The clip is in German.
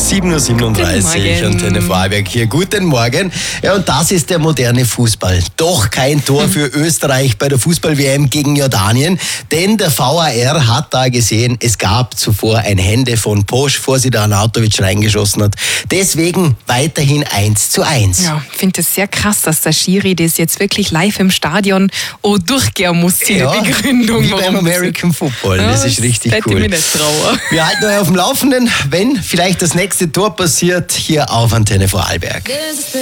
7:37 Uhr, Antenne Vorarlberg hier. Guten Morgen. Ja, und das ist der moderne Fußball. Doch kein Tor für Österreich bei der Fußball-WM gegen Jordanien, denn der VAR hat da gesehen, es gab zuvor ein Hände von Posch, bevor sie da Arnautovic reingeschossen hat. Deswegen weiterhin 1:1. Ja, ich finde es sehr krass, dass der Schiri das jetzt wirklich live im Stadion durchgehen muss, die Begründung. Wie beim American Football. Ja, das ist richtig cool. cool. Ich nicht trauen. Wir halten euch auf dem Laufenden, wenn vielleicht das nächste Tor passiert, hier auf Antenne Vorarlberg.